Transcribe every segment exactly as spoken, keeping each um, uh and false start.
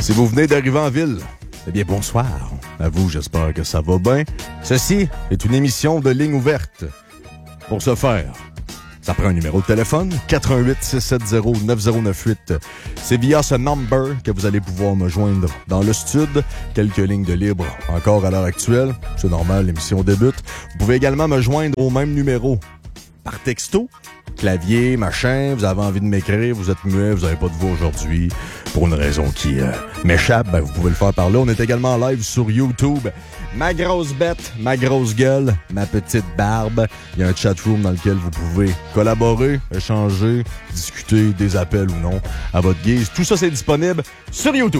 Si vous venez d'arriver en ville, eh bien bonsoir. À vous, j'espère que ça va bien. Ceci est une émission de ligne ouverte. Pour ce faire, ça prend un numéro de téléphone, quatre un huit, six sept zéro, neuf zéro neuf huit. C'est via ce number que vous allez pouvoir me joindre dans le studio. Quelques lignes de libre encore à l'heure actuelle. C'est normal, l'émission débute. Vous pouvez également me joindre au même numéro par texto. Clavier, machin, vous avez envie de m'écrire, vous êtes muet, vous n'avez pas de voix aujourd'hui, pour une raison qui euh, m'échappe, ben vous pouvez le faire par là. On est également en live sur YouTube. Ma grosse bête, ma grosse gueule, ma petite barbe. Il y a un chatroom dans lequel vous pouvez collaborer, échanger, discuter, des appels ou non, à votre guise. Tout ça, c'est disponible sur YouTube.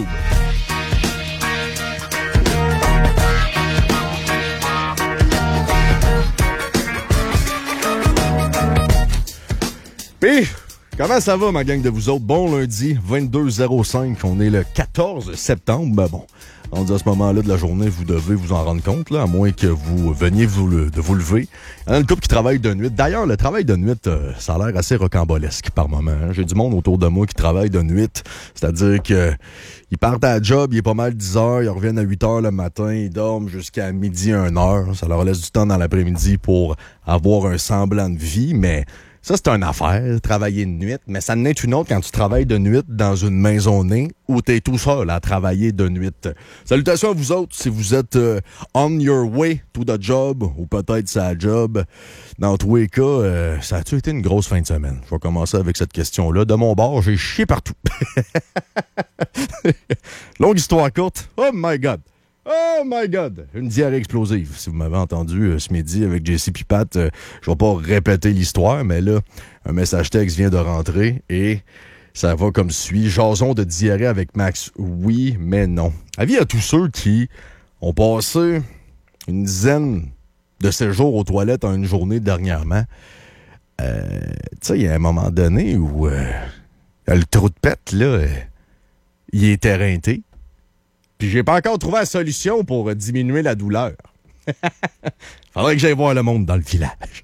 Puis, comment ça va, ma gang de vous autres? Bon lundi, vingt-deux zéro cinq, on est le quatorze septembre. Ben bon, rendu à ce moment-là de la journée, vous devez vous en rendre compte, là, à moins que vous veniez vous le, de vous lever. Il y en a une couple qui travaille de nuit. D'ailleurs, le travail de nuit, euh, ça a l'air assez rocambolesque par moment. Hein? J'ai du monde autour de moi qui travaille de nuit, c'est-à-dire que ils partent à la job, il est pas mal dix heures, ils reviennent à huit heures le matin, ils dorment jusqu'à midi, une heure. Ça leur laisse du temps dans l'après-midi pour avoir un semblant de vie, mais... Ça, c'est une affaire, travailler de nuit, mais ça n'est une autre quand tu travailles de nuit dans une maisonnée où t'es tout seul à travailler de nuit. Salutations à vous autres, si vous êtes euh, on your way to the job, ou peut-être sa job. Dans tous les cas, euh, ça a-tu été une grosse fin de semaine? Je vais commencer avec cette question-là. De mon bord, j'ai chié partout. Longue histoire courte. Oh my God! Oh my God! Une diarrhée explosive. Si vous m'avez entendu euh, ce midi avec J C Pipat, euh, je vais pas répéter l'histoire, mais là, un message texte vient de rentrer et ça va comme suit. Jason de diarrhée avec Max. Oui, mais non. Avis à tous ceux qui ont passé une dizaine de séjours aux toilettes en une journée dernièrement. Euh, tu sais, il y a un moment donné où euh, le trou de pète, là, euh, il est éreinté. Puis j'ai pas encore trouvé la solution pour diminuer la douleur. Faudrait que j'aille voir le monde dans le village.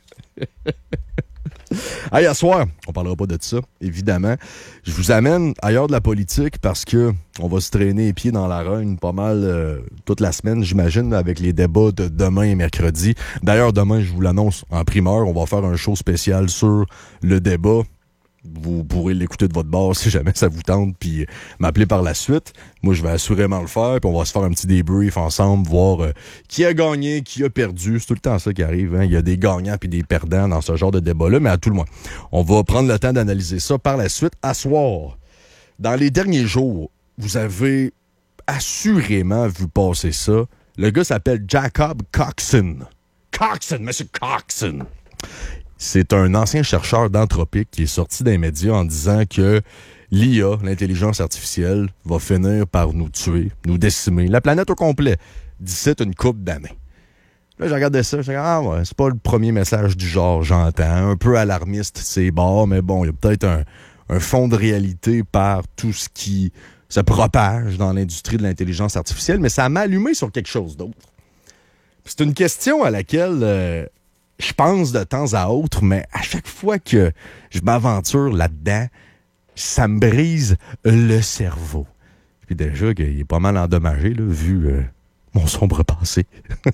Hey, à soir, on parlera pas de ça, évidemment. Je vous amène ailleurs de la politique parce que on va se traîner les pieds dans la rogne pas mal euh, toute la semaine, j'imagine, avec les débats de demain et mercredi. D'ailleurs, demain, je vous l'annonce en primeur, on va faire un show spécial sur le débat. Vous pourrez l'écouter de votre bord si jamais ça vous tente, puis m'appeler par la suite. Moi, je vais assurément le faire, puis on va se faire un petit débrief ensemble, voir euh, qui a gagné, qui a perdu. C'est tout le temps ça qui arrive. Hein? Il y a des gagnants puis des perdants dans ce genre de débat-là, mais à tout le moins. On va prendre le temps d'analyser ça par la suite. À soir, dans les derniers jours, vous avez assurément vu passer ça. Le gars s'appelle Jacob Coxon. Coxon, monsieur Coxon! C'est un ancien chercheur d'Anthropic qui est sorti des médias en disant que l'I A, l'intelligence artificielle, va finir par nous tuer, nous décimer, la planète au complet, d'ici une couple d'années. Là, j'ai regardé ça, j'ai dit, ah ouais, c'est pas le premier message du genre, j'entends. Un peu alarmiste, c'est bas, mais bon, il y a peut-être un, un fond de réalité par tout ce qui se propage dans l'industrie de l'intelligence artificielle, mais ça m'a allumé sur quelque chose d'autre. C'est une question à laquelle... Euh, je pense de temps à autre, mais à chaque fois que je m'aventure là-dedans, ça me brise le cerveau. Puis déjà qu'il est pas mal endommagé, là, vu euh, mon sombre passé.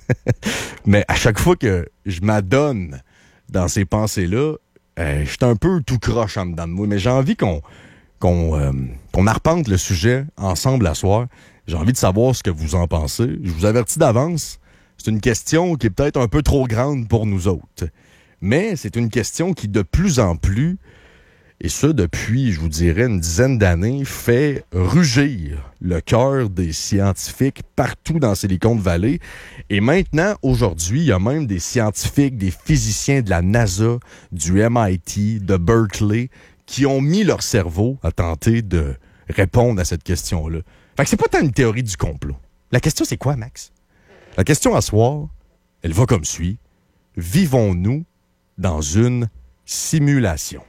Mais à chaque fois que je m'adonne dans ces pensées-là, euh, je suis un peu tout croche en dedans de moi. Mais j'ai envie qu'on, qu'on, euh, qu'on arpente le sujet ensemble à soir. J'ai envie de savoir ce que vous en pensez. Je vous avertis d'avance. C'est une question qui est peut-être un peu trop grande pour nous autres. Mais c'est une question qui, de plus en plus, et ce depuis, je vous dirais, une dizaine d'années, fait rugir le cœur des scientifiques partout dans Silicon Valley. Et maintenant, aujourd'hui, il y a même des scientifiques, des physiciens de la NASA, du M I T, de Berkeley, qui ont mis leur cerveau à tenter de répondre à cette question-là. Fait que c'est pas tant une théorie du complot. La question, c'est quoi, Max? La question à soir, elle va comme suit. Vivons-nous dans une simulation?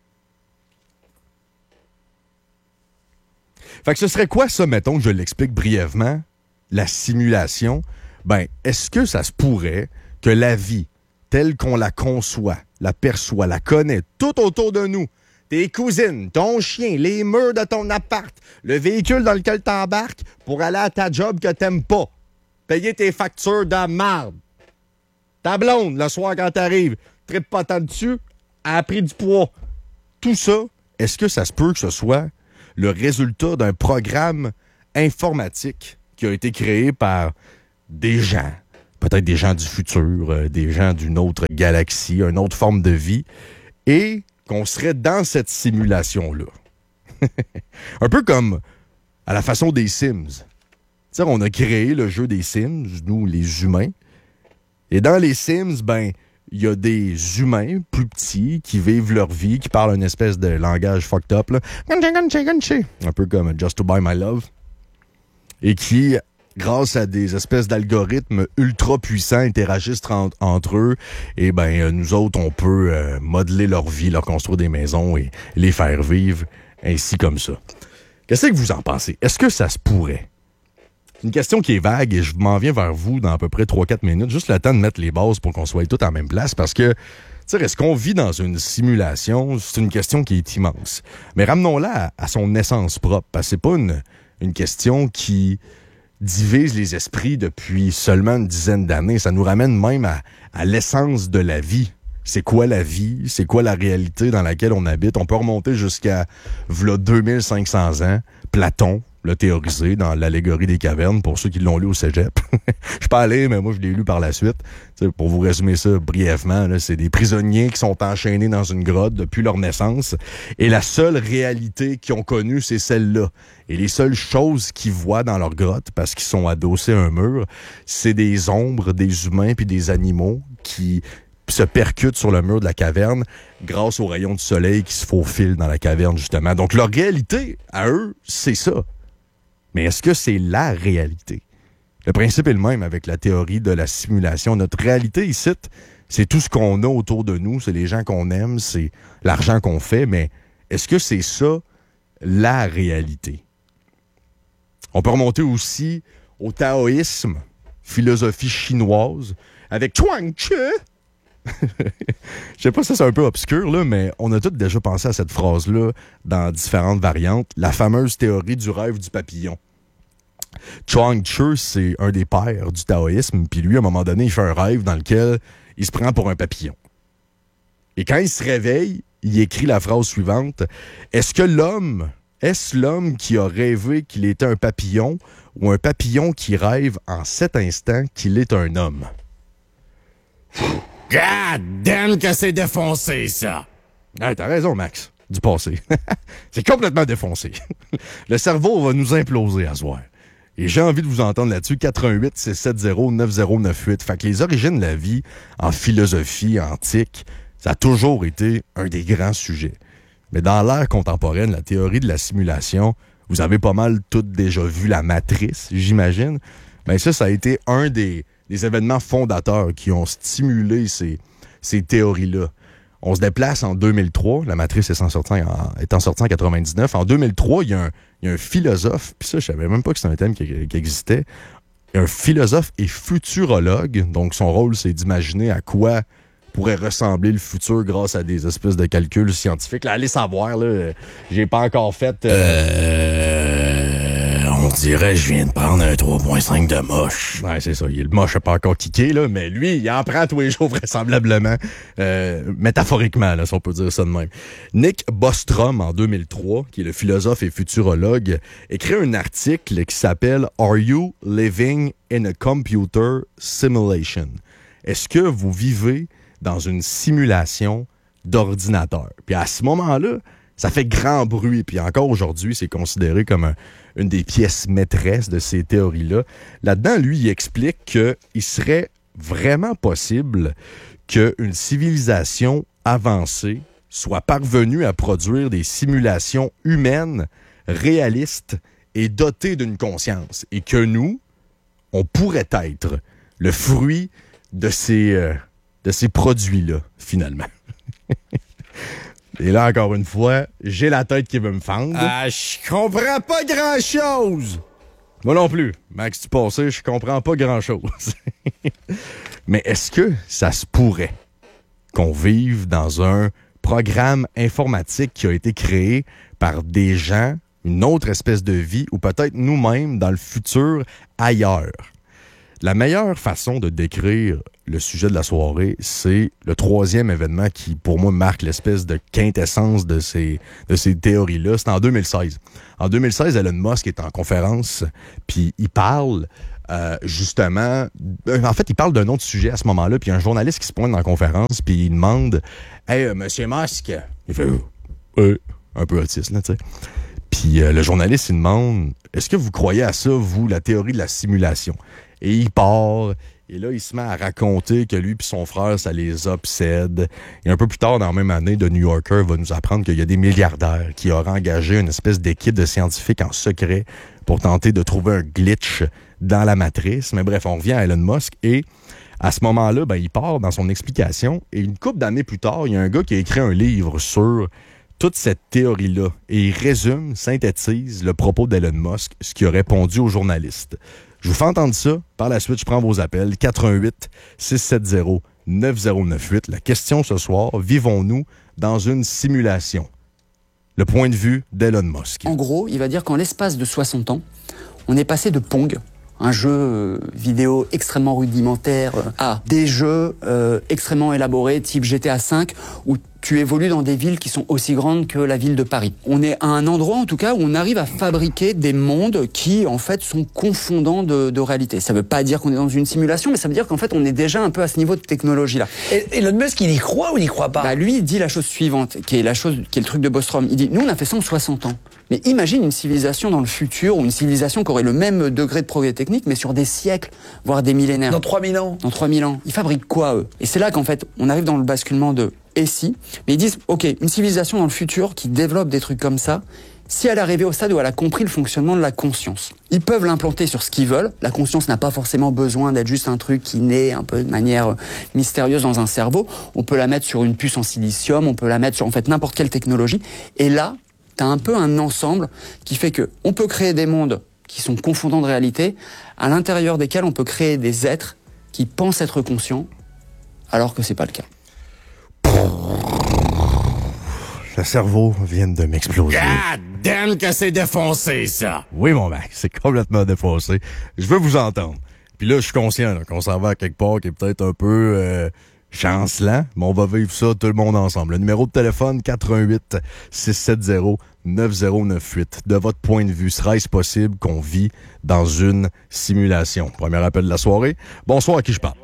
Fait que ce serait quoi ça, mettons que je l'explique brièvement, la simulation? Ben, est-ce que ça se pourrait que la vie, telle qu'on la conçoit, la perçoit, la connaît, tout autour de nous, tes cousines, ton chien, les murs de ton appart, le véhicule dans lequel t'embarques pour aller à ta job que t'aimes pas. Payer tes factures de merde. Ta blonde, le soir quand t'arrives, trippe pas tant dessus, a pris du poids. Tout ça, est-ce que ça se peut que ce soit le résultat d'un programme informatique qui a été créé par des gens, peut-être des gens du futur, euh, des gens d'une autre galaxie, une autre forme de vie, et qu'on serait dans cette simulation-là? Un peu comme à la façon des Sims. T'sais, on a créé le jeu des Sims, nous, les humains. Et dans les Sims, ben, il y a des humains plus petits qui vivent leur vie, qui parlent une espèce de langage fucked up, là. Un peu comme Just to Buy My Love. Et qui, grâce à des espèces d'algorithmes ultra puissants, interagissent en- entre eux. Et ben, nous autres, on peut euh, modeler leur vie, leur construire des maisons et les faire vivre ainsi comme ça. Qu'est-ce que vous en pensez? Est-ce que ça se pourrait? C'est une question qui est vague et je m'en viens vers vous dans à peu près trois à quatre minutes, juste le temps de mettre les bases pour qu'on soit tous en même place parce que, tu sais, est-ce qu'on vit dans une simulation? C'est une question qui est immense. Mais ramenons-la à, à son essence propre, parce que c'est pas une, une question qui divise les esprits depuis seulement une dizaine d'années. Ça nous ramène même à, à l'essence de la vie. C'est quoi la vie? C'est quoi la réalité dans laquelle on habite? On peut remonter jusqu'à v'là deux mille cinq cents ans. Platon l'a théorisé dans l'allégorie des cavernes, pour ceux qui l'ont lu au cégep. Je suis pas allé, mais moi, je l'ai lu par la suite. T'sais, pour vous résumer ça brièvement, là, c'est des prisonniers qui sont enchaînés dans une grotte depuis leur naissance. Et la seule réalité qu'ils ont connue, c'est celle-là. Et les seules choses qu'ils voient dans leur grotte, parce qu'ils sont adossés à un mur, c'est des ombres, des humains puis des animaux qui se percutent sur le mur de la caverne grâce aux rayons du soleil qui se faufilent dans la caverne, justement. Donc, leur réalité, à eux, c'est ça. Mais est-ce que c'est la réalité? Le principe est le même avec la théorie de la simulation. Notre réalité ici, c'est tout ce qu'on a autour de nous, c'est les gens qu'on aime, c'est l'argent qu'on fait, mais est-ce que c'est ça, la réalité? On peut remonter aussi au taoïsme, philosophie chinoise, avec Chuang Tzu. Je sais pas si c'est un peu obscur, là, mais on a tous déjà pensé à cette phrase-là dans différentes variantes. La fameuse théorie du rêve du papillon. Chuang Tzu, c'est un des pères du taoïsme, puis lui, à un moment donné, il fait un rêve dans lequel il se prend pour un papillon. Et quand il se réveille, il écrit la phrase suivante. Est-ce que l'homme, est-ce l'homme qui a rêvé qu'il était un papillon ou un papillon qui rêve en cet instant qu'il est un homme? God damn que c'est défoncé, ça! Ah, t'as raison, Max, du passé. C'est complètement défoncé. Le cerveau va nous imploser à ce soir. Et j'ai envie de vous entendre là-dessus, quatre un huit, six sept zéro, neuf zéro neuf huit. Fait que les origines de la vie en philosophie antique, ça a toujours été un des grands sujets. Mais dans l'ère contemporaine, la théorie de la simulation, vous avez pas mal toutes déjà vu la matrice, j'imagine. Mais ça, ça a été un des, des événements fondateurs qui ont stimulé ces, ces théories-là. On se déplace en deux mille trois, la matrice étant sortie en, étant sortie en quatre-vingt-dix-neuf. En deux mille trois, il y a un, il y a un philosophe, puis ça, je savais même pas que c'était un thème qui, qui existait, un philosophe et futurologue. Donc, son rôle, c'est d'imaginer à quoi pourrait ressembler le futur grâce à des espèces de calculs scientifiques. Là, allez savoir, là, j'ai pas encore fait... Euh... Euh... On dirait que je viens de prendre un trois virgule cinq de moche. Ouais, c'est ça. Il, le moche n'a pas encore kické, là, mais lui, il en prend tous les jours vraisemblablement, euh, métaphoriquement, là, si on peut dire ça de même. Nick Bostrom, en deux mille trois, qui est le philosophe et futurologue, écrit un article qui s'appelle « Are you living in a computer simulation? » Est-ce que vous vivez dans une simulation d'ordinateur? Puis à ce moment-là, ça fait grand bruit. Puis encore aujourd'hui, c'est considéré comme un, une des pièces maîtresses de ces théories-là. Là-dedans, lui, il explique qu'il serait vraiment possible qu'une civilisation avancée soit parvenue à produire des simulations humaines, réalistes et dotées d'une conscience. Et que nous, on pourrait être le fruit de ces, euh, de ces produits-là, finalement. Et là, encore une fois, j'ai la tête qui veut me fendre. Ah, je comprends pas grand-chose! Moi non plus. Max, du passé, je comprends pas grand-chose. Mais est-ce que ça se pourrait qu'on vive dans un programme informatique qui a été créé par des gens, une autre espèce de vie, ou peut-être nous-mêmes dans le futur, ailleurs. La meilleure façon de décrire le sujet de la soirée, c'est le troisième événement qui, pour moi, marque l'espèce de quintessence de ces, de ces théories-là. C'est en deux mille seize. En deux mille seize, Elon Musk est en conférence, puis il parle euh, justement... En fait, il parle d'un autre sujet à ce moment-là, puis il y a un journaliste qui se pointe dans la conférence, puis il demande « Hey, euh, Monsieur Musk! » Il fait « Euh, un peu autiste, là, tu sais. » Puis euh, le journaliste, il demande « Est-ce que vous croyez à ça, vous, la théorie de la simulation? » Et il part, et là, il se met à raconter que lui et son frère, ça les obsède. Et un peu plus tard, dans la même année, The New Yorker va nous apprendre qu'il y a des milliardaires qui auraient engagé une espèce d'équipe de scientifiques en secret pour tenter de trouver un glitch dans la matrice. Mais bref, on revient à Elon Musk, et à ce moment-là, ben, il part dans son explication, et une couple d'années plus tard, il y a un gars qui a écrit un livre sur toute cette théorie-là, et il résume, synthétise le propos d'Elon Musk, ce qu'il a répondu aux journalistes. Je vous fais entendre ça. Par la suite, je prends vos appels. quatre un huit, six sept zéro, neuf zéro neuf huit. La question ce soir, vivons-nous dans une simulation? Le point de vue d'Elon Musk. En gros, il va dire qu'en l'espace de soixante ans, on est passé de Pong, un jeu euh, vidéo extrêmement rudimentaire, euh, à des jeux euh, extrêmement élaborés, type G T A cinq, où tu évolues dans des villes qui sont aussi grandes que la ville de Paris. On est à un endroit, en tout cas, où on arrive à fabriquer des mondes qui, en fait, sont confondants de, de réalité. Ça veut pas dire qu'on est dans une simulation, mais ça veut dire qu'en fait, on est déjà un peu à ce niveau de technologie-là. Et Elon Musk, il y croit ou il n'y croit pas? Bah, lui, il dit la chose suivante, qui est la chose, qui est le truc de Bostrom. Il dit, nous, on a fait ça en soixante ans. Mais imagine une civilisation dans le futur, ou une civilisation qui aurait le même degré de progrès technique, mais sur des siècles, voire des millénaires. Dans trois mille ans. Dans trois mille ans. Ils fabriquent quoi, eux? Et c'est là qu'en fait, on arrive dans le basculement de « et si ?» Mais ils disent, OK, une civilisation dans le futur qui développe des trucs comme ça, si elle est arrivée au stade où elle a compris le fonctionnement de la conscience, ils peuvent l'implanter sur ce qu'ils veulent. La conscience n'a pas forcément besoin d'être juste un truc qui naît un peu de manière mystérieuse dans un cerveau. On peut la mettre sur une puce en silicium, on peut la mettre sur en fait n'importe quelle technologie. Et là, t'as un peu un ensemble qui fait que on peut créer des mondes qui sont confondants de réalité, à l'intérieur desquels on peut créer des êtres qui pensent être conscients, alors que c'est pas le cas. Le cerveau vient de m'exploser. God damn que c'est défoncé, ça! Oui, mon mec, c'est complètement défoncé. Je veux vous entendre. Puis là, je suis conscient là, qu'on s'en va à quelque part qui est peut-être un peu euh, chancelant, mais on va vivre ça tout le monde ensemble. Le numéro de téléphone, quatre un huit, six sept zéro, neuf zéro neuf huit. De votre point de vue, serait-ce possible qu'on vit dans une simulation? Premier appel de la soirée. Bonsoir, à qui je parle?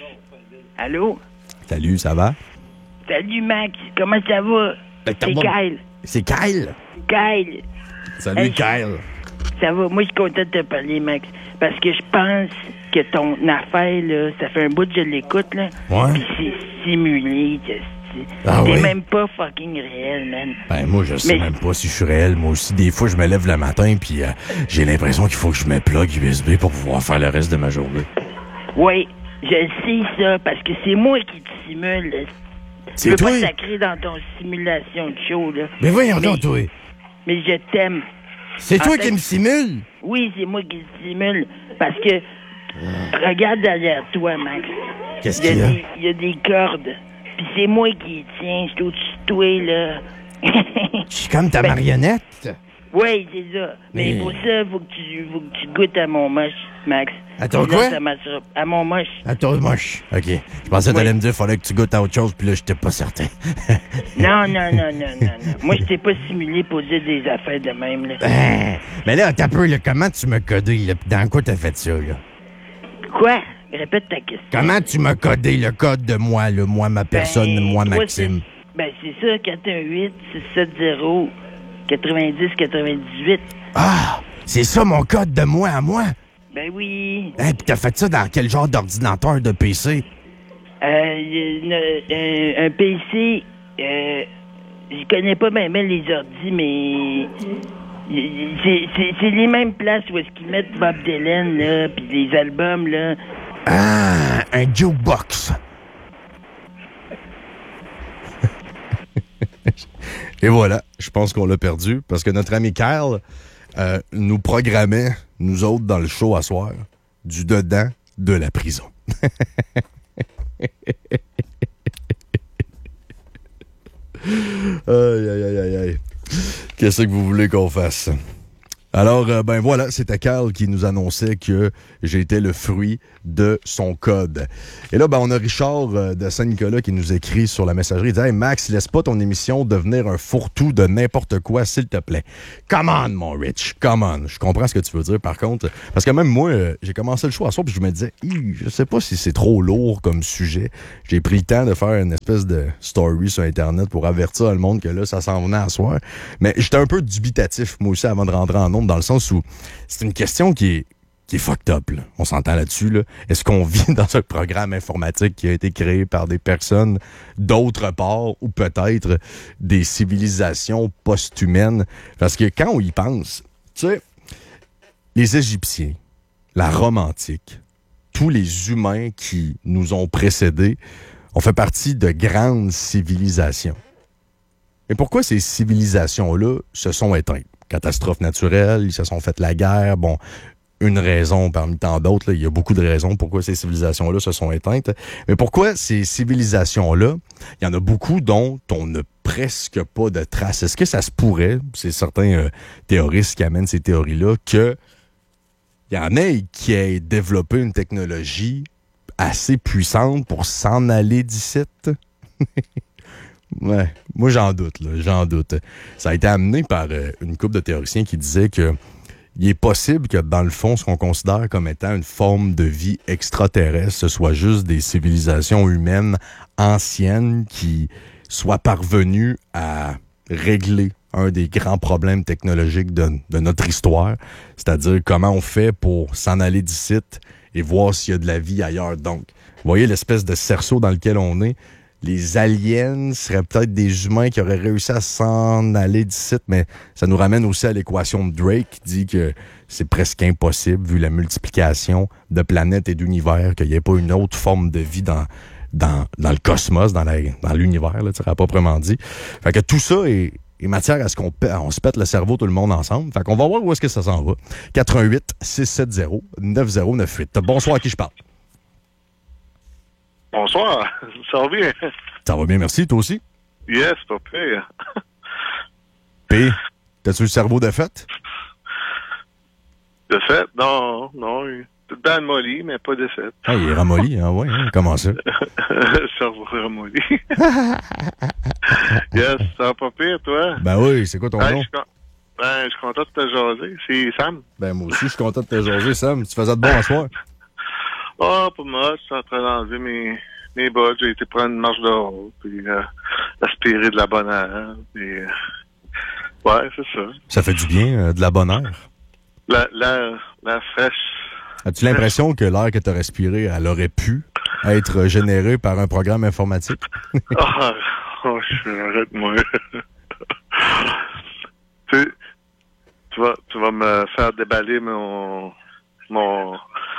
Allô? Salut, ça va? Salut, Max. Comment ça va? Ben, C'est bon... Kyle. C'est Kyle? Kyle. Salut, Hey, Kyle. Ça va? Moi, je suis content de te parler, Max. Parce que je pense que ton affaire, là, ça fait un bout que je l'écoute, là. Ouais. Puis c'est simulé. C'est, Ah t'es oui? même pas fucking réel, man. Ben, moi, je sais Mais- même pas si je suis réel. Moi aussi, des fois, je me lève le matin puis euh, j'ai l'impression qu'il faut que je me plug U S B pour pouvoir faire le reste de ma journée. Oui, je le sais, ça, parce que c'est moi qui te simule. là. C'est Je veux toi? pas sacrer dans ton simulation de show, là. Mais voyons Mais- donc, toi. Mais je t'aime. C'est En toi fait- qui me simule? Oui, c'est moi qui te simule. Parce que, regarde derrière toi, Max. Qu'est-ce Il y, qu'il y a a? des- il y a des cordes. Puis c'est moi qui les tiens. Je suis au-dessus de toi, là. Je suis comme ta Ben- marionnette. Oui, c'est ça. Mais Mais- pour ça, faut que tu, faut que tu goûtes à mon moche, Max. À ton Sinon, quoi? ça marchera- À mon moche. À toi, moche. OK. Je pensais que t'allais me dire qu'il fallait que tu goûtes à autre chose, puis là, j'étais pas certain. Non, non, non, non, non, non. Moi, je t'ai pas simulé pour dire des affaires de même, là. Ben, mais là, t'as peu, là, comment tu m'as codé, là? Pis dans quoi t'as fait ça, là? Quoi? Répète ta question. Comment tu m'as codé le code de moi, là? Moi, ma personne, Ben, moi, toi, Maxime. c'est- Ben, c'est ça, quatre un huit, six sept zéro, quatre-vingt-dix, quatre-vingt-dix-huit. Ah! C'est ça mon code de moi à moi? Ben oui. Hein, pis t'as fait ça dans quel genre d'ordinateur de P C? Euh, une- un, un P C, euh, je connais pas bien ben les ordis, mais y- c'est, c'est, c'est les mêmes places où est-ce qu'ils mettent Bob Dylan, là, pis les albums, là. Ah! Un jukebox. Et voilà, je pense qu'on l'a perdu parce que notre ami Kyle euh, nous programmait, nous autres, dans le show à soir, du dedans de la prison. Aïe, aïe, aïe, aïe, aïe. Qu'est-ce que vous voulez qu'on fasse? Alors, euh, ben voilà, c'était Carl qui nous annonçait que j'étais le fruit de son code. Et là, ben on a Richard euh, de Saint-Nicolas qui nous écrit sur la messagerie. Il dit « Hey Max, laisse pas ton émission devenir un fourre-tout de n'importe quoi, s'il te plaît. » Come on, mon Rich, come on. Je comprends ce que tu veux dire, par contre. Parce que même moi, euh, j'ai commencé le show à soir, puis je me disais « Je sais pas si c'est trop lourd comme sujet. » J'ai pris le temps de faire une espèce de story sur Internet pour avertir le monde que là, ça s'en venait à soir. Mais j'étais un peu dubitatif, moi aussi, avant de rentrer en nombre, dans le sens où c'est une question qui est qui est fucked up, là. On s'entend là-dessus, là. Est-ce qu'on vit dans un programme informatique qui a été créé par des personnes d'autre part ou peut-être des civilisations post-humaines? Parce que quand on y pense, tu sais, les Égyptiens, la Rome antique, tous les humains qui nous ont précédés ont fait partie de grandes civilisations. Mais pourquoi ces civilisations-là se sont éteintes? Catastrophes naturelles, ils se sont fait la guerre, bon... Une raison parmi tant d'autres, là, il y a beaucoup de raisons pourquoi ces civilisations-là se sont éteintes. Mais pourquoi ces civilisations-là, il y en a beaucoup dont on n'a presque pas de traces. Est-ce que ça se pourrait, c'est certains euh, théoristes qui amènent ces théories-là, qu'il y en ait qui aient développé une technologie assez puissante pour s'en aller d'ici? Ouais, moi j'en doute, là, j'en doute. Ça a été amené par euh, une couple de théoriciens qui disaient que il est possible que, dans le fond, ce qu'on considère comme étant une forme de vie extraterrestre, ce soit juste des civilisations humaines anciennes qui soient parvenues à régler un des grands problèmes technologiques de, de notre histoire, c'est-à-dire comment on fait pour s'en aller d'ici et voir s'il y a de la vie ailleurs. Donc, vous voyez l'espèce de cerceau dans lequel on est. Les aliens seraient peut-être des humains qui auraient réussi à s'en aller d'ici, mais ça nous ramène aussi à l'équation de Drake qui dit que c'est presque impossible, vu la multiplication de planètes et d'univers, qu'il n'y ait pas une autre forme de vie dans, dans, dans le cosmos, dans, la, dans l'univers, là, tu sais, proprement dit. Fait que tout ça est, est matière à ce qu'on on se pète le cerveau tout le monde ensemble. Fait qu'on va voir où est-ce que ça s'en va. quatre un huit, six sept zéro, neuf zéro neuf huit. Bonsoir, à qui je parle? Bonsoir, ça va bien? Ça va bien, merci. Toi aussi? Yes, pas pire. P, t'as-tu le cerveau de fête? De fait? Non, non. Tout dans le molly, mais pas de fait. Ah, il est ramolli, hein, ouais, hein, comment ça? Cerveau ramolli. Yes, ça va pas pire, toi? Ben oui, c'est quoi ton ben, nom? Je, ben, je suis content de te jaser. C'est Sam. Ben moi aussi, je suis content de te jaser, Sam. Tu faisais de bon à soir? Ah, oh, pas moi, je suis en train d'enlever mes, mes bottes. J'ai été prendre une marche dehors, puis euh, aspirer de la bonne air. Puis, euh, ouais, c'est ça. Ça fait du bien, euh, de la bonne air? La, la, la fraîche. As-tu l'impression que l'air que tu as respiré, elle aurait pu être générée par un programme informatique? Ah, oh, arrête-moi. tu, tu, vas, tu vas me faire déballer mon... mon...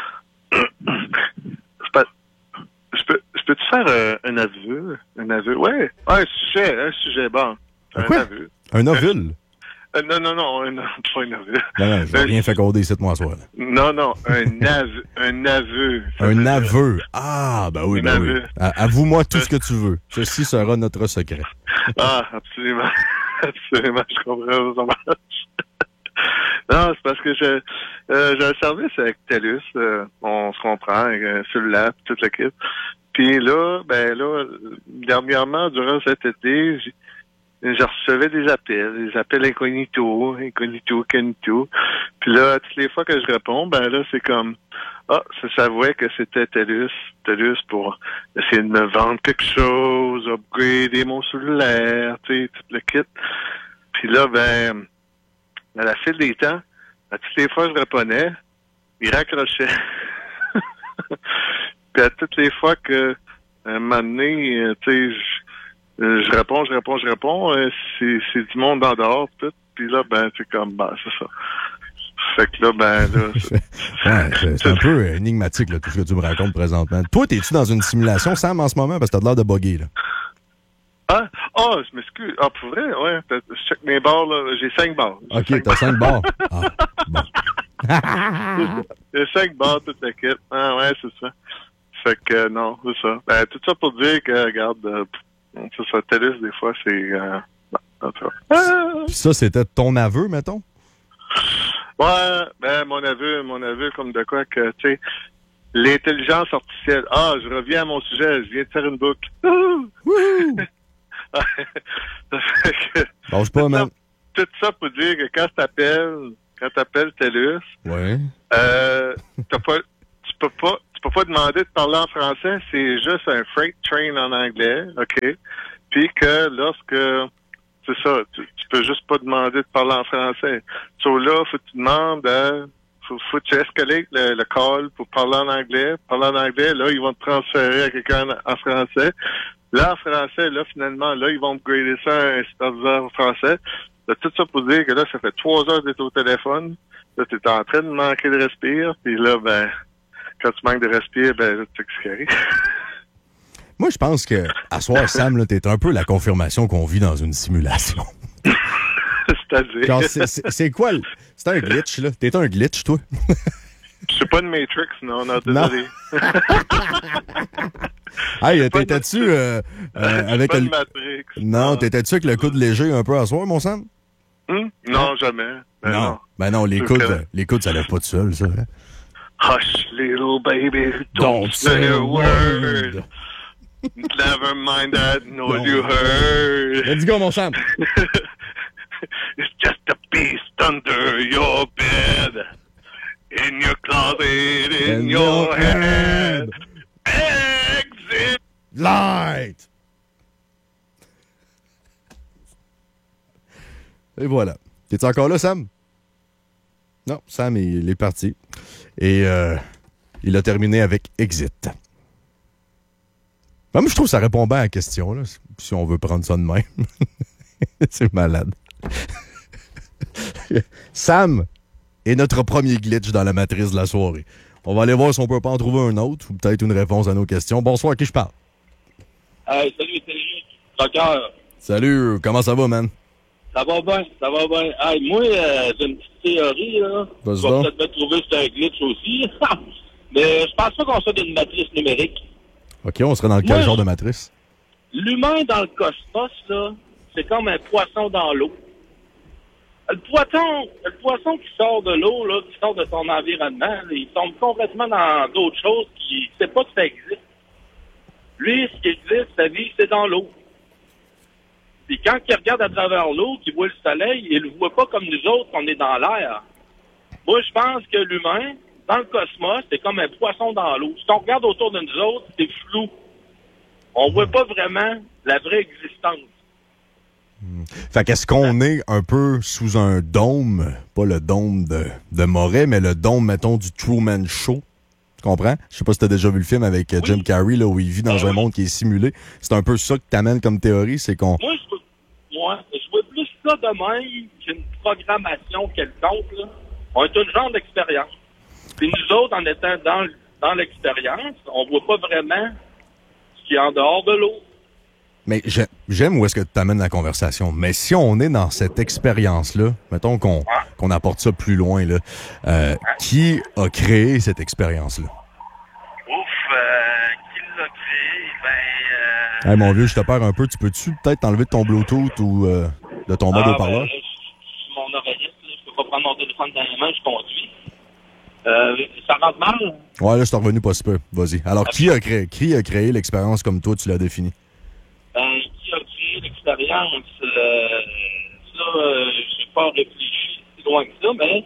je peux, je peux, je peux te faire euh, un aveu? Un aveu? Ouais. Ah, un sujet, un sujet, bon. Un quoi? aveu. Un ovule? Euh, non, non, non, un, pas un aveu. Non, non, je vais un, rien fait coder ici de moi ce soir. Là. Non, non, un aveu. Un aveu. Un aveu. Ah, ben oui, un ben aveu. oui. A- avoue-moi tout ce que tu veux. Ceci sera notre secret. Ah, absolument. Absolument, je comprends ça marche. Non, c'est parce que j'ai euh, j'ai un service avec TELUS, euh, on se comprend, avec un cellulaire, tout le kit. Puis là, ben là, dernièrement, durant cet été, j'ai je recevais des appels, des appels incognito, incognito, incognito. Puis là, toutes les fois que je réponds, ben là, c'est comme, ah, ça s'avouait que c'était TELUS, TELUS pour essayer de me vendre quelque chose, upgrader mon cellulaire, tu sais, tout le kit. Puis là, ben, à la file des temps, à toutes les fois que je répondais, il raccrochait. Puis à toutes les fois que, à un moment donné, tu sais, je Euh, je réponds, je réponds, je réponds. Euh, c'est, c'est du monde en dehors, tout. Puis là, ben, c'est comme, ben, c'est ça. Fait que là, ben, là... C'est, ouais, c'est, c'est un peu énigmatique, là, tout ce que tu me racontes présentement. Toi, t'es-tu dans une simulation, Sam, en ce moment? Parce que t'as l'air de bugger, là. Ah, oh, je m'excuse. Ah, pour vrai, ouais. Je check mes barres, là. J'ai cinq barres. J'ai OK, cinq t'as cinq barres. Ah, bon. J'ai cinq barres, toute la kit. Ah, ouais, c'est ça. Fait que, euh, non, c'est ça. Ben, tout ça pour dire que, regarde, euh, C'est ça, TELUS, des fois, c'est... Euh, en tout cas. Ah! Puis ça, c'était ton aveu, mettons? Ouais, ben, mon aveu, mon aveu, comme de quoi que, tu sais, l'intelligence artificielle. Ah, je reviens à mon sujet, je viens de faire une boucle. Wouhou! Lâche pas, man. Tout ça pour dire que quand t'appelles, quand t'appelles TELUS, Ouais. euh, t'as pas, tu peux pas, tu peux pas demander de parler en français, c'est juste un freight train en anglais, ok? Puis que lorsque, c'est ça, tu, tu peux juste pas demander de parler en français. So là, faut que tu demandes, euh, faut, faut que tu escalades le, le call pour parler en anglais. Parler en anglais, là, ils vont te transférer à quelqu'un en, en français. Là, en français, là, finalement, là, ils vont upgrader ça à un superviseur français. Là, tout ça pour dire que là, ça fait trois heures que t'es au téléphone. Là, t'es en train de manquer de respirer. Puis là, ben, quand tu manques de respirer, ben, là, tu sais ce qui arrive. Moi, je pense que, à soir, Sam, là, t'es un peu la confirmation qu'on vit dans une simulation. C'est-à-dire... Genre, c'est, c'est, c'est quoi? Le... C'est un glitch, là. T'es un glitch, toi? Je suis pas une Matrix, non, non, désolé. Hey, t'étais-tu euh, euh, avec pas le... une Matrix. Non, t'étais-tu avec le coude léger un peu à soir, mon Sam? Hum? Non, jamais. Ben non. non. Ben non, les C'est coudes, vrai. les coudes, ça lève pas tout seul, ça. Hein? Hush, little baby, don't, don't say a word. Never mind that noise you heard. Let's go, mon Sam. It's just a beast under your bed. In your closet, in, in your, your head. head. Exit. Light. Et voilà. T'es-tu encore là, Sam? Non, Sam, il est parti. Et euh, il a terminé avec Exit. Ben, moi, je trouve que ça répond bien à la question, là, si on veut prendre ça de même. C'est malade. Sam est notre premier glitch dans la matrice de la soirée. On va aller voir si on peut pas en trouver un autre ou peut-être une réponse à nos questions. Bonsoir, à qui je parle? Hey, salut, salut, Rocker. Salut, comment ça va, man? Ça va bien, ça va bien. Hey, moi, euh, j'ai une petite théorie, là. Vas-y Je vais donc. peut-être me trouver que c'est un glitch aussi. Mais je pense pas qu'on soit d'une matrice numérique. OK, on serait dans quel Moi, genre de matrice? L'humain dans le cosmos, là, c'est comme un poisson dans l'eau. Le poisson, le poisson qui sort de l'eau, là, qui sort de son environnement, là, il tombe complètement dans d'autres choses qui ne sait pas que ça existe. Lui, ce qui existe, sa vie, c'est dans l'eau. Puis quand il regarde à travers l'eau, qu'il voit le soleil, il le voit pas comme nous autres, on est dans l'air. Moi, je pense que l'humain, dans le cosmos, c'est comme un poisson dans l'eau. Si on regarde autour de nous autres, c'est flou. On voit pas vraiment la vraie existence. Mmh. Fait qu'est-ce qu'on est un peu sous un dôme, pas le dôme de, de Moret, mais le dôme, mettons, du Truman Show. Tu comprends? Je sais pas si t'as déjà vu le film avec oui. Jim Carrey, là, où il vit dans ah, un oui. monde qui est simulé. C'est un peu ça que t'amènes comme théorie, c'est qu'on... Moi, je vois, moi, je vois plus ça demain qu'une programmation quelconque, là. On est une genre d'expérience. Puis nous autres, en étant dans, dans l'expérience, on voit pas vraiment ce qui est en dehors de l'eau. Mais j'aime où est-ce que tu t'amènes la conversation. Mais si on est dans cette expérience-là, mettons qu'on ah. qu'on apporte ça plus loin, là, euh, ah. qui a créé cette expérience-là? Ouf, euh, qui l'a créé? Ben... Euh... Hey, mon vieux, je te perds un peu. Tu peux-tu peut-être t'enlever de ton Bluetooth ou euh, de ton mode ah, haut-parleur? Ben, mon oreillette, je peux pas prendre mon téléphone dans la main, je conduis. Euh, ça rentre mal? Ouais, là, je suis revenu pas si peu. Vas-y. Alors, okay. qui a créé, qui a créé l'expérience comme toi, tu l'as définie? Ben, qui a créé l'expérience? Euh, ça, euh, j'ai pas réfléchi si loin que ça, mais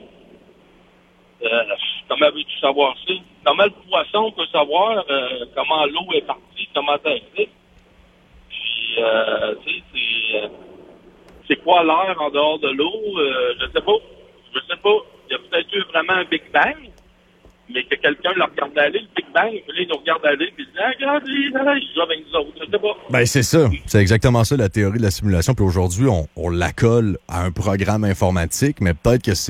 euh, comment veux-tu savoir ça? Comment le poisson peut savoir euh, comment l'eau est partie, comment ça existe? Puis, euh, tu sais, c'est, euh, c'est quoi l'air en dehors de l'eau? Euh, je sais pas. Je sais pas. Il y a peut-être eu vraiment un Big Bang, mais que quelqu'un le regarde aller, le Big Bang, puis là, il nous regarde aller, puis il dit « Ah, regarde, il joue avec nous autres. » Je sais pas. Ben, c'est ça. C'est exactement ça, la théorie de la simulation. Puis aujourd'hui, on, on la colle à un programme informatique, mais peut-être que c'est mmh.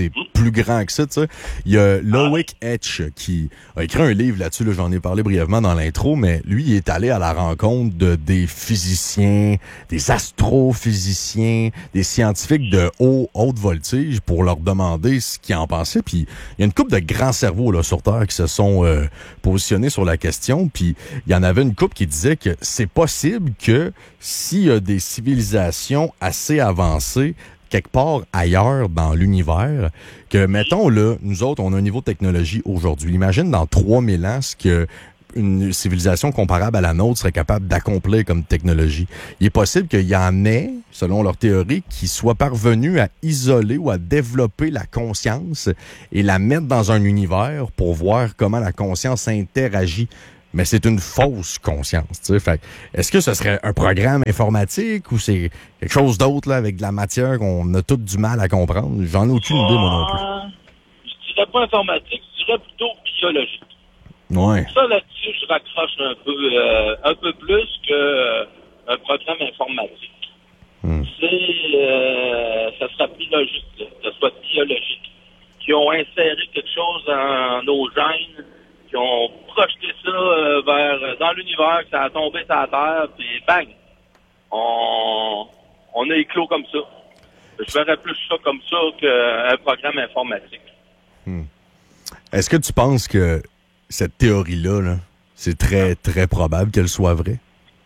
plus grand que ça, tu sais. Il y a Loic Etch qui a écrit un livre là-dessus, là, j'en ai parlé brièvement dans l'intro, mais lui, il est allé à la rencontre de des physiciens, des astrophysiciens, des scientifiques de haut, haute voltige pour leur demander ce qu'ils en pensaient. Puis il y a une couple de grands cerveaux là, sur Terre qui se sont euh, positionnés sur la question. Puis il y en avait une couple qui disait que c'est possible que s'il y a des civilisations assez avancées quelque part ailleurs dans l'univers, que, mettons, là, nous autres, on a un niveau de technologie aujourd'hui. Imagine dans trois mille ans ce que une civilisation comparable à la nôtre serait capable d'accomplir comme technologie. Il est possible qu'il y en ait, selon leur théorie, qui soient parvenus à isoler ou à développer la conscience et la mettre dans un univers pour voir comment la conscience interagit. Mais c'est une fausse conscience, tu sais. Fait est-ce que ce serait un programme informatique ou c'est quelque chose d'autre, là, avec de la matière qu'on a tout du mal à comprendre? J'en ai aucune idée, moi non plus. Je dirais pas informatique, je dirais plutôt biologique. Ouais. Ça, là-dessus, je raccroche un peu, euh, un peu plus que euh, un programme informatique. Hmm. C'est, euh, ça serait plus logique, là, que ce soit biologique. Qui ont inséré quelque chose dans nos gènes, qui ont projeté ça euh, vers dans l'univers, que ça a tombé sur la Terre, puis bang! On, on a éclos comme ça. Je verrais plus ça comme ça qu'un programme informatique. Hmm. Est-ce que tu penses que cette théorie-là, là, c'est très, très probable qu'elle soit vraie?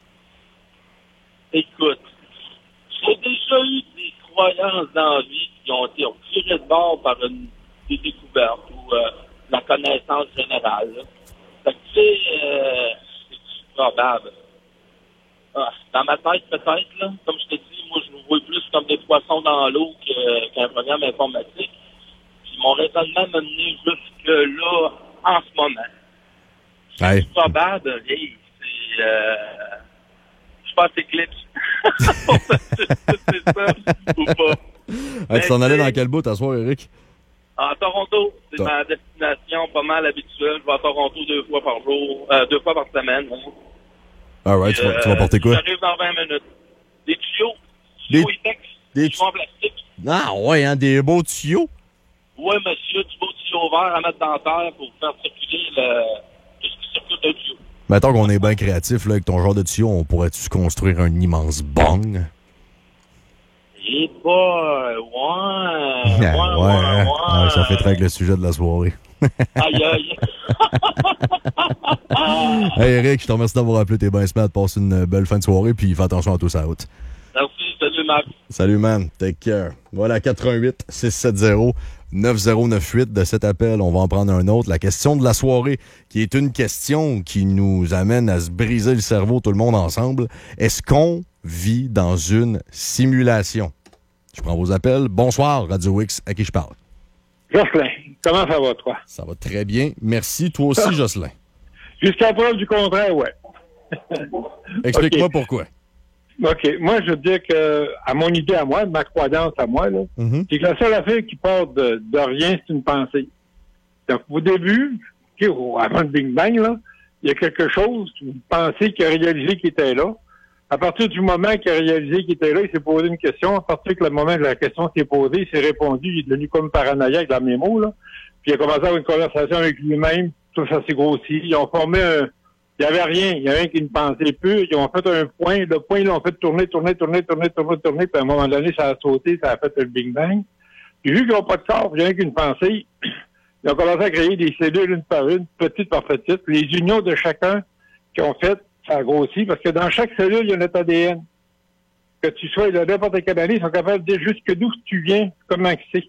Écoute, j'ai déjà eu des croyances dans la vie qui ont été tirées de bord par une des découvertes ou euh, la connaissance générale. Là. Fait que, tu sais, euh, c'est probable. Ah, dans ma tête, peut-être, là, comme je te dis, moi, je nous vois plus comme des poissons dans l'eau que, qu'un programme informatique. Puis mon raisonnement m'a mené jusque là, en ce moment. Hey. C'est probable, hey, c'est... Euh, je pense que c'est glitch. Pour c'est ça ou pas. Hey, tu t'en allais dans quel bout, t'asseoir, Eric? À Toronto, c'est Ton... ma destination pas mal habituelle. Je vais à Toronto deux fois par jour, euh, deux fois par semaine. Hein. All right, tu, vas, euh, tu vas porter quoi? J'arrive dans vingt minutes. Des tuyaux, des tuyaux Etex, des tuyaux en plastique. Ah ouais, hein, des beaux tuyaux? Oui, monsieur, du beau tuyau vert à mettre dans la terre pour faire circuler le... tout ce qui circule le tuyau. Mettons qu'on est bien créatif, là, avec ton genre de tuyau, on pourrait-tu construire un immense bong? Eh boy, ouais, ouais, ouais, ouais, ouais, hein? ouais. Ah, ça fait très avec le sujet de la soirée. Aïe, aïe. Hey Eric, je te remercie d'avoir appelé, t'es bien smart, passe une belle fin de soirée, puis fais attention à tout ça out. Merci, salut Max. Salut man, take care. Voilà, quatre un huit, six sept zéro, neuf zéro neuf huit de cet appel, on va en prendre un autre. La question de la soirée, qui est une question qui nous amène à se briser le cerveau tout le monde ensemble. Est-ce qu'on vit dans une simulation? Je prends vos appels. Bonsoir, Radio X, à qui je parle? Jocelyn, comment ça va, toi? Ça va très bien. Merci. Toi aussi, Jocelyn. Jusqu'à preuve du contraire, ouais. Explique-moi okay. pourquoi. OK. Moi, je veux dire que, à mon idée à moi, ma croyance à moi, là, mm-hmm. c'est que la seule affaire qui part de, de rien, c'est une pensée. Donc, au début, okay, avant le Big Bang, là, il y a quelque chose, une pensée qui a réalisé qu'il était là. À partir du moment qu'il a réalisé qu'il était là, il s'est posé une question. À partir du moment où la question s'est posée, il s'est répondu, il est devenu comme paranoïaque dans mes mots, là. Puis il a commencé à avoir une conversation avec lui-même, tout ça s'est grossi. Ils ont formé un... Il n'y avait rien, il y avait rien qu'une pensée pure. Ils ont fait un point, le point, ils l'ont fait tourner, tourner, tourner, tourner, tourner, tourner, puis à un moment donné, ça a sauté, ça a fait le Big Bang. Puis vu qu'ils n'ont pas de corps, il n'y a rien qu'une pensée, ils ont commencé à créer des cellules une par une, petite par petite. Les unions de chacun qui ont fait, ça a grossi, parce que dans chaque cellule, il y a notre A D N. Que tu sois de n'importe quelle année, ils sont capables de dire jusque d'où tu viens, comment c'est.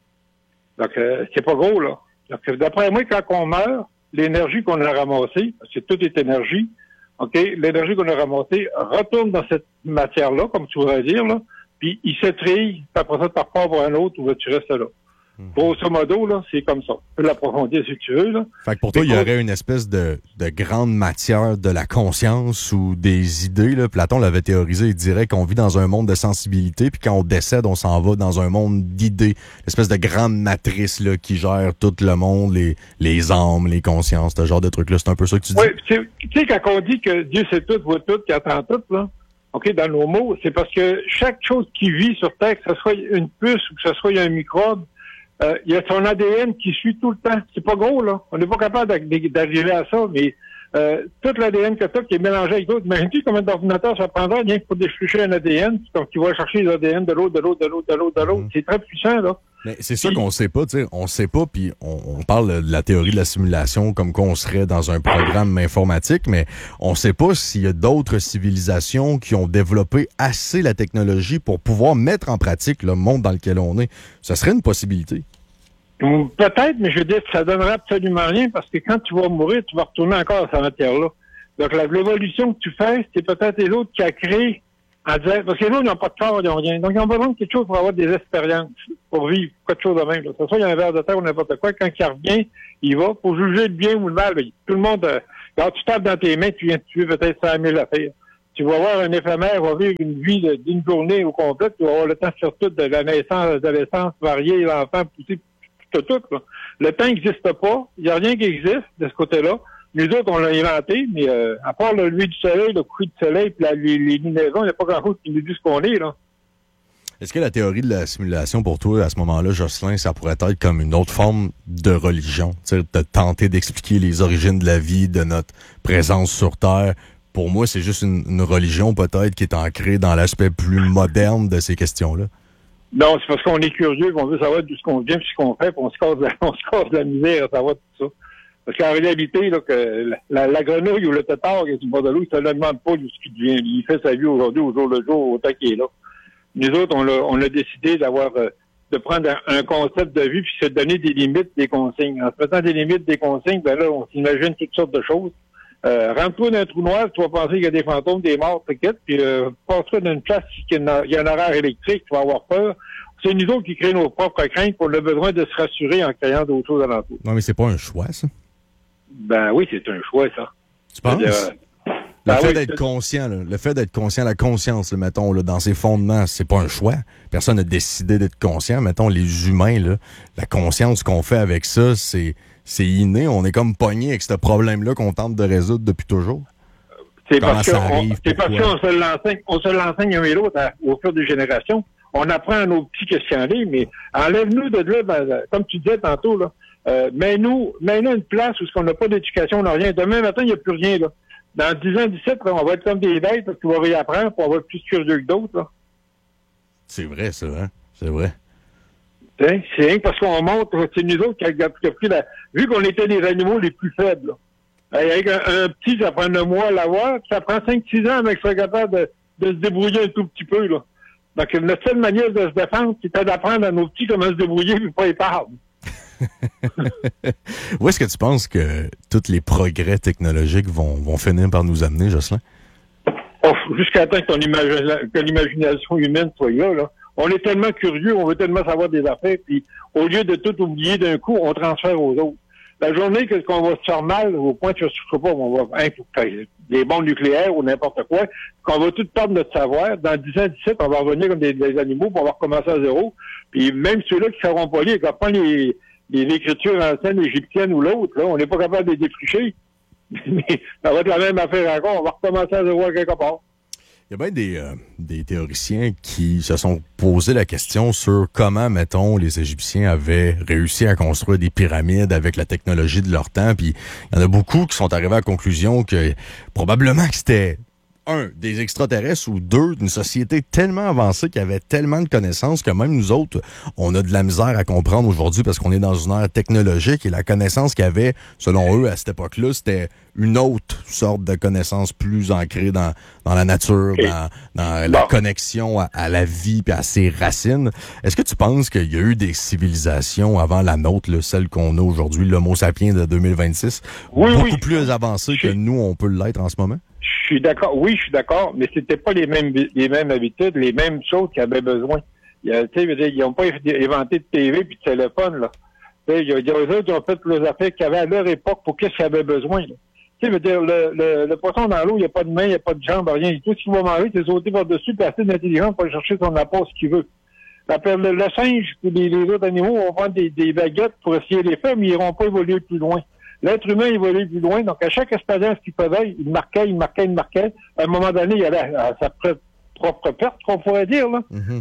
Donc, euh, c'est pas gros, là. Donc, d'après moi, quand on meurt, l'énergie qu'on a ramassée, parce que tout est énergie, OK, l'énergie qu'on a ramassée retourne dans cette matière-là, comme tu voudrais dire, là, puis il se trille, puis après ça, tu repars pour un autre, ou tu restes là. Mm-hmm. Grosso modo, là, c'est comme ça. Tu peux l'approfondir si tu veux, là. Fait que pour toi, il y aurait une espèce de, de grande matière de la conscience ou des idées, là. Platon l'avait théorisé, il dirait qu'on vit dans un monde de sensibilité, puis quand on décède, on s'en va dans un monde d'idées. Une espèce de grande matrice, là, qui gère tout le monde, les, les âmes, les consciences, ce genre de trucs-là. C'est un peu ça que tu dis? Oui, tu sais, quand on dit que Dieu sait tout, voit tout, qu'il attend tout, là, OK, dans nos mots, c'est parce que chaque chose qui vit sur Terre, que ce soit une puce ou que ce soit un microbe, euh, il y a son A D N qui suit tout le temps. C'est pas gros, là. On n'est pas capable d'arriver à ça, mais euh, tout l'A D N que tu as qui est mélangé avec d'autres. Imagine-tu combien d'ordinateurs ça prendra rien pour défricher un A D N, donc tu vas chercher les A D N de l'autre, de l'autre, de l'autre, de l'autre, de l'autre. Mm-hmm. C'est très puissant, là. Mais c'est ça qu'on sait pas, tu sais, on sait pas, puis on, on parle de la théorie de la simulation comme qu'on serait dans un programme informatique, mais on sait pas s'il y a d'autres civilisations qui ont développé assez la technologie pour pouvoir mettre en pratique le monde dans lequel on est. Ça serait une possibilité. Peut-être, mais je veux dire que ça donnerait absolument rien parce que quand tu vas mourir, tu vas retourner encore à cette matière-là. Donc la, l'évolution que tu fais, c'est peut-être les autres qui a créé en disant, parce que les autres, ils n'ont pas de corps, ils n'ont rien. Donc ils ont besoin de quelque chose pour avoir des expériences, pour vivre quelque chose de même. Là. Ça soit il y a un verre de terre ou n'importe quoi, quand il revient, il va. Pour juger le bien ou le mal, ben, tout le monde, euh, quand tu tapes dans tes mains, tu viens de tuer peut-être cent mille affaires. Tu vas voir un éphémère, va vivre une vie de, d'une journée au complet, tu vas avoir le temps de faire tout, de la naissance, de l'adolescence, varier, l'enfant, pousser, tout, tout, là. Le temps n'existe pas, il n'y a rien qui existe de ce côté-là. Nous autres, on l'a inventé, mais euh, à part le lever du soleil, le coucher du soleil, puis la, les, les lunaisons, il n'y a pas grand-chose qui nous dit ce qu'on est, là. Est-ce que la théorie de la simulation, pour toi, à ce moment-là, Jocelyn, ça pourrait être comme une autre forme de religion? Tu sais, de tenter d'expliquer les origines de la vie, de notre présence sur Terre. Pour moi, c'est juste une, une religion, peut-être, qui est ancrée dans l'aspect plus moderne de ces questions-là. Non, c'est parce qu'on est curieux, qu'on veut savoir d'où ce qu'on vient, puis ce qu'on fait, puis on se casse de, on se casse de la misère à savoir tout ça. Parce qu'en réalité, là, que la, la grenouille ou le tétard qui est du bord de l'eau, il ne se demande pas de ce qu'il devient. Il fait sa vie aujourd'hui, au jour le jour, autant qu'il est là. Nous autres, on a, on a décidé d'avoir, euh, de prendre un, un concept de vie puis se donner des limites, des consignes. En se mettant des limites, des consignes, ben là, on s'imagine toutes sortes de choses. Euh, rentre-toi dans un trou noir, tu vas penser qu'il y a des fantômes, des morts, t'inquiète, puis euh, passe-toi dans une place il y a un horaire électrique, tu vas avoir peur. C'est nous autres qui créons nos propres craintes pour le besoin de se rassurer en créant d'autres choses alentour. Non, mais c'est pas un choix, ça? Ben oui, c'est un choix, ça. Tu penses? Euh, le ben fait oui, d'être c'est... conscient, là, le fait d'être conscient, la conscience, là, mettons, là, dans ses fondements, c'est pas un choix. Personne n'a décidé d'être conscient. Mettons, les humains, là, la conscience qu'on fait avec ça, c'est, c'est inné. On est comme pogné avec ce problème-là qu'on tente de résoudre depuis toujours. C'est Comment parce, ça arrive, on, c'est parce qu'on se l'enseigne, on se l'enseigne un et l'autre à, au fur des générations. On apprend à nos petits questionner, mais enlève-nous de là, ben, comme tu disais tantôt, là, euh, mets-nous, mets-nous une place où on n'a pas d'éducation, on n'a rien. Demain matin, il n'y a plus rien, là. Dans dix ans, dix-sept, on va être comme des bêtes, parce qu'on va réapprendre, puis on va être plus curieux que d'autres, là. C'est vrai, ça, hein? C'est vrai. T'sais, c'est rien parce qu'on montre, c'est nous autres qui avons pris la... Vu qu'on était les animaux les plus faibles, là. Avec un, un petit, ça prend un mois à l'avoir, ça prend cinq six ans avec être capable de, de se débrouiller un tout petit peu, là. Donc, notre seule manière de se défendre, c'était d'apprendre à nos petits comment se débrouiller et pas y parler. Où est-ce que tu penses que tous les progrès technologiques vont, vont finir par nous amener, Jocelyn? Oh, jusqu'à temps que, ton imagi- que l'imagination humaine soit là, là. On est tellement curieux, on veut tellement savoir des affaires, puis au lieu de tout oublier d'un coup, on transfère aux autres. La journée que, qu'on va se faire mal, au point que je ne souffre pas, on va hein, des bombes nucléaires ou n'importe quoi, qu'on va tout perdre notre savoir. Dans dix ans, dix-sept, on va revenir comme des, des animaux, puis on va recommencer à zéro. Puis même ceux-là qui ne seront pas liés, quand on prend les, les écritures anciennes égyptiennes ou l'autre, là, on n'est pas capable de les défricher. Mais ça va être la même affaire encore, on va recommencer à zéro à quelque part. Il y a bien des, euh, des théoriciens qui se sont posé la question sur comment, mettons, les Égyptiens avaient réussi à construire des pyramides avec la technologie de leur temps. Puis il y en a beaucoup qui sont arrivés à la conclusion que probablement que c'était un, des extraterrestres ou deux, d'une société tellement avancée qui avait tellement de connaissances que même nous autres, on a de la misère à comprendre aujourd'hui parce qu'on est dans une ère technologique et la connaissance qu'il y avait, selon eux, à cette époque-là, c'était une autre sorte de connaissance plus ancrée dans, dans la nature, dans, dans la connexion à, à la vie et à ses racines. Est-ce que tu penses qu'il y a eu des civilisations avant la nôtre, là, celle qu'on a aujourd'hui, l'Homo sapiens de deux mille vingt-six, oui, beaucoup oui. plus avancée que nous, on peut l'être en ce moment? Je suis d'accord, oui, je suis d'accord, mais c'était pas les mêmes les mêmes habitudes, les mêmes choses qu'ils avaient besoin. Tu sais, ils n'ont pas inventé de T V puis de téléphone, là. Il y a des autres qui ont fait les affaires qu'ils avaient à leur époque pour qu'est-ce qu'ils avaient besoin, là. Tu sais, veux dire, le, le, le poisson dans l'eau, il n'y a pas de main, il n'y a pas de jambe, rien du tout. Ce qu'il va manger, c'est sauter par-dessus, puis assez d'intelligence pour aller chercher son apport, ce qu'il veut. Après, le, le singe et les, les autres animaux vont prendre des, des baguettes pour essayer de les faire, mais ils n'iront pas évoluer plus loin. L'être humain évolue plus loin, donc à chaque expérience qu'il faisait, il marquait, il marquait, il marquait. À un moment donné, il allait à sa propre perte, qu'on pourrait dire, là. Mm-hmm.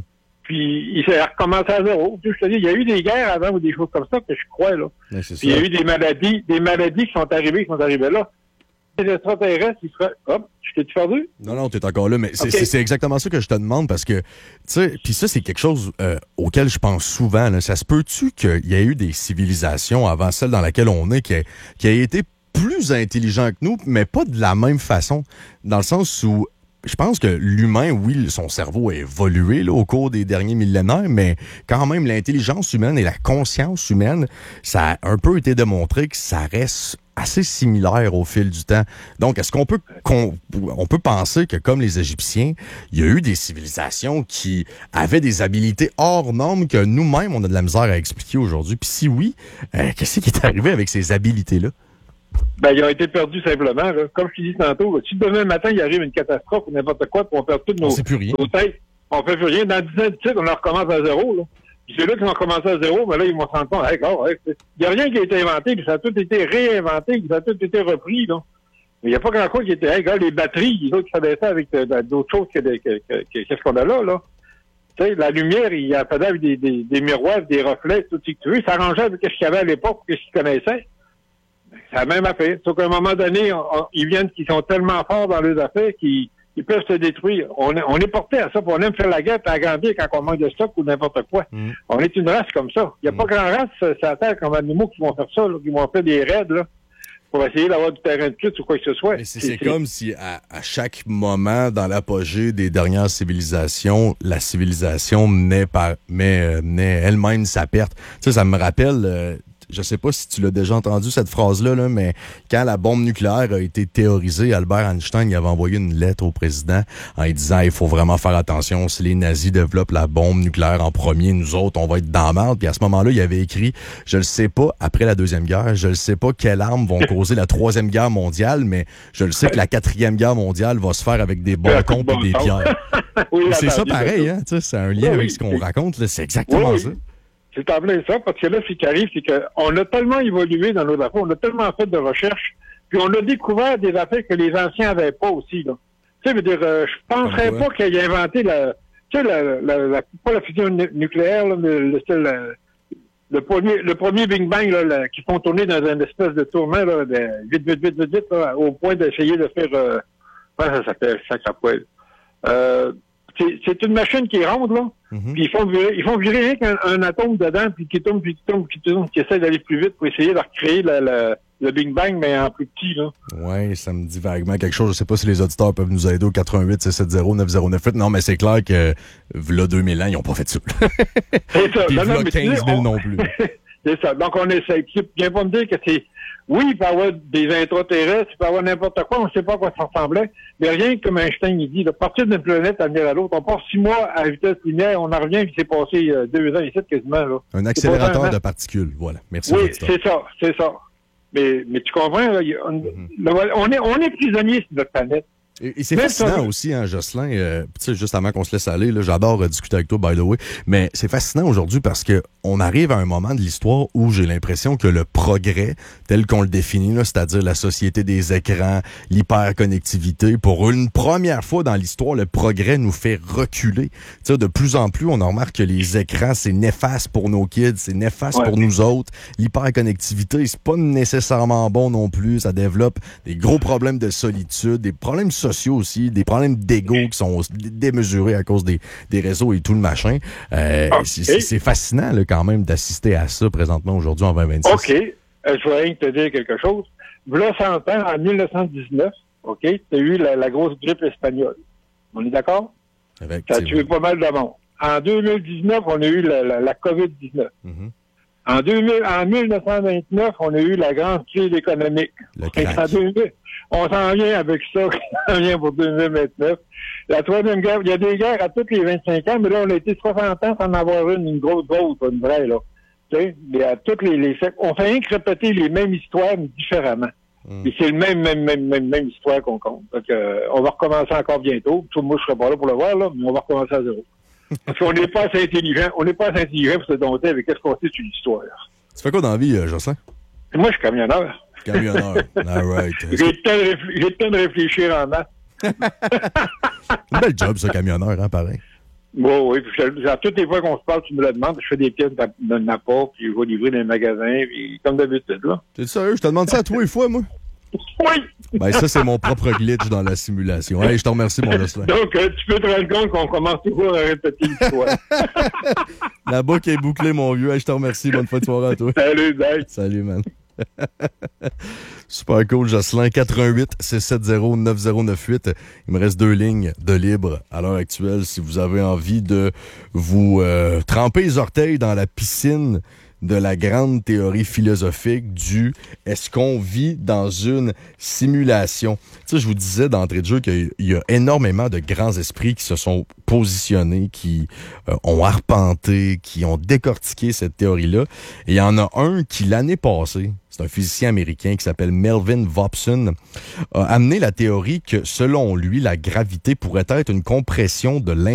puis il s'est recommencé à zéro. Je te dis, il y a eu des guerres avant ou des choses comme ça que je crois, là. Ouais, c'est Puis il y ça. a eu des maladies, des maladies qui sont arrivées, qui sont arrivées là. Les extraterrestres, ils seraient... Hop, je t'ai-tu perdu? Non, non, t'es encore là, mais c'est Ok. c'est- c'est exactement ça que je te demande parce que, tu sais, puis ça, c'est quelque chose euh, auquel je pense souvent. Là. Ça se peut-tu qu'il y ait eu des civilisations avant celle dans laquelle on est qui a, qui a été plus intelligent que nous, mais pas de la même façon, dans le sens où je pense que l'humain, oui, son cerveau a évolué là, au cours des derniers millénaires, mais quand même, l'intelligence humaine et la conscience humaine, ça a un peu été démontré que ça reste assez similaire au fil du temps. Donc, est-ce qu'on peut qu'on, on peut penser que, comme les Égyptiens, il y a eu des civilisations qui avaient des habilités hors normes que nous-mêmes, on a de la misère à expliquer aujourd'hui? Puis si oui, euh, qu'est-ce qui est arrivé avec ces habilités-là? Ben, ils ont été perdus simplement, là. Comme je t'ai dit tantôt, là, si demain matin, il arrive une catastrophe ou n'importe quoi, puis on perd toutes nos, On sait plus rien. nos têtes, on fait plus rien. Dans dix ans, tu sais, on en recommence à zéro, là. Puis c'est là qu'ils vont commencer à zéro, mais là, ils vont se rendre compte, hey, oh, hey, il n'y a rien qui a été inventé, puis ça a tout été réinventé, puis ça a tout été repris, là. Mais il n'y a pas grand-chose qui était, hey, gars, les batteries, les autres qui faisaient ça avec euh, d'autres choses que, que, que, que, que qu'est-ce qu'on a là, là. Tu sais, la lumière, il y a pas avec des, des, des miroirs, des reflets, tout ce que tu veux. Ça arrangeait avec ce qu'il y avait à l'époque, ce qu'ils connaissaient. C'est la même affaire. Sauf qu'à un moment donné, on, on, ils viennent, qu'ils sont tellement forts dans leurs affaires qu'ils ils peuvent se détruire. On, est- on est porté à ça, puis on aime faire la guerre et agrandir quand on manque de stock ou n'importe quoi. Mm. On est une race comme ça. Il n'y a Mm. pas grand race sur la Terre comme animaux qui vont faire ça, là, qui vont faire des raids, là, pour essayer d'avoir du terrain de plus ou quoi que ce soit. Mais c'est c'est comme si à, à chaque moment dans l'apogée des dernières civilisations, la civilisation menait, par, menait, euh, menait elle-même sa perte. Tu sais, ça me rappelle, euh, je sais pas si tu l'as déjà entendu cette phrase-là, là, mais quand la bombe nucléaire a été théorisée, Albert Einstein il avait envoyé une lettre au président en lui disant il faut vraiment faire attention, si les nazis développent la bombe nucléaire en premier, nous autres, on va être dans la merde. Puis à ce moment-là, il avait écrit je le sais pas après la Deuxième Guerre, je le sais pas quelles armes vont causer la Troisième Guerre mondiale, mais je le sais que la Quatrième Guerre mondiale va se faire avec des bâtons et des pierres. Oui, C'est ça attends, pareil, hein? Tu sais, c'est un lien Oui, avec oui. ce qu'on raconte, là, c'est exactement Oui, ça. oui. C'est en plein ça, parce que là, ce qui arrive, c'est qu'on a tellement évolué dans nos affaires, on a tellement fait de recherches, puis on a découvert des affaires que les anciens n'avaient pas aussi, là. Tu sais, je veux dire, euh, je penserais Comme pas quoi? qu'il ait inventé la, tu sais, la, la, la, pas la fusion nu- nucléaire, là, mais le, le, le, le premier, le premier Big Bang, là, la- qui font tourner dans une espèce de tourment, là, de, vite, vite, vite, vite, vite, là, au point d'essayer de faire, euh, comment ça s'appelle, ça s'appelle, euh, c'est, c'est une machine qui est ronde, là. Mhm. Puis ils font virer, ils font virer rien qu'un un atome dedans, puis qui tourne, puis qui tourne, puis qui tourne, qui essaie d'aller plus vite pour essayer de recréer la, la, le Big Bang, mais en plus petit, là. Ouais, ça me dit vaguement quelque chose. Je sais pas si les auditeurs peuvent nous aider au quatre un huit six sept zéro neuf zéro neuf huit. Non, mais c'est clair que, v'là deux mille ans, ils ont pas fait ça. C'est ça. Puis Non, non, v'là mais tu quinze sais, mille on- non plus. C'est ça. Donc, on essaie. Puis, viens pas me dire que c'est... Oui, il peut y avoir des intraterrestres, il peut y avoir n'importe quoi, on ne sait pas à quoi ça ressemblait, mais rien que comme Einstein, il dit, de partir d'une planète à venir à l'autre, on part six mois à vitesse lumière, on en revient, puis c'est passé euh, deux ans ici quasiment, là. Un C'est accélérateur pas de vraiment- particules. Voilà. Merci, Oui, auditeur. c'est ça, c'est ça. Mais, mais tu comprends, là, il y a- on, Mm-hmm. le- on est, on est prisonniers sur notre planète. Et, et c'est Même fascinant ça- aussi, hein, Jocelyn. Euh, tu sais, juste avant qu'on se laisse aller, là, j'adore euh, discuter avec toi, by the way. Mais c'est fascinant aujourd'hui parce que on arrive à un moment de l'histoire où j'ai l'impression que le progrès, tel qu'on le définit, là, c'est-à-dire la société des écrans, l'hyperconnectivité, pour une première fois dans l'histoire, le progrès nous fait reculer. Tu sais, de plus en plus, on en remarque que les écrans, c'est néfaste pour nos kids, c'est néfaste Ouais. pour nous autres. L'hyperconnectivité, c'est pas nécessairement bon non plus. Ça développe des gros problèmes de solitude, des problèmes sociaux aussi, des problèmes d'ego qui sont démesurés à cause des, des réseaux et tout le machin. Euh, Ok. c'est- c'est c'est fascinant là, quand même d'assister à ça présentement aujourd'hui en vingt vingt-six. OK. Euh, je voudrais rien te dire quelque chose. Voilà cent ans, en mille neuf cent dix-neuf, OK, tu as eu la, la grosse grippe espagnole. On est d'accord? Ça a Effectivement. tué pas mal de monde. En deux mille dix-neuf, on a eu la, la, la covid dix-neuf. Mhm. En, deux mille, en mille neuf cent vingt-neuf, on a eu la grande crise économique. Le Et crack. en deux mille, on s'en vient avec ça, on s'en vient pour deux mille vingt-neuf. La troisième guerre, il y a des guerres à tous les vingt-cinq ans, mais là, on a été soixante ans sans en avoir une, une grosse grosse, une vraie, là. Tu sais, mais à toutes les, les siècles, on fait rien que répéter les mêmes histoires, mais différemment. Mm. Et c'est le même, même, même, même, même histoire qu'on compte. Donc, euh, on va recommencer encore bientôt. Tout moi, je serai pas là pour le voir, là, mais on va recommencer à zéro. Parce qu'on n'est pas assez intelligent. On n'est pas assez intelligent pour se dompter avec qu'est-ce qu'on sait sur l'histoire. Tu fais quoi dans la vie, euh, Jocelyn? Et moi, je suis camionneur. Camionneur. All right. J'ai le temps de réfl- j'ai le temps de réfléchir en masse. Un bel job, ça, camionneur, hein, pareil. Bon, oui, puis je- à toutes les fois qu'on se parle, tu me le demandes, je fais des pièces de de ma part, puis je vais livrer dans les magasins, puis comme d'habitude, là. T'es sérieux? Je te demande ça à toi une fois, moi? Oui! Ben, ça, c'est mon propre glitch dans la simulation. Hey, je te remercie, mon Jocelyn. Donc, euh, tu peux te rendre compte qu'on commence toujours à répéter l'histoire. La boucle est bouclée, mon vieux. Hey, je te remercie. Bonne fin de soirée à toi. Salut, bye! Salut, man. Super cool, Jocelyn. quatre un huit, six sept zéro, neuf zéro neuf huit. Il me reste deux lignes de libre à l'heure actuelle si vous avez envie de vous euh, tremper les orteils dans la piscine de la grande théorie philosophique du « est-ce qu'on vit dans une simulation ?» Tu sais, je vous disais d'entrée de jeu qu'il y a énormément de grands esprits qui se sont positionnés, qui euh, ont arpenté, qui ont décortiqué cette théorie-là. Et il y en a un qui, l'année passée, c'est un physicien américain qui s'appelle Melvin Vopson, a amené la théorie que, selon lui, la gravité pourrait être une compression de l'intérieur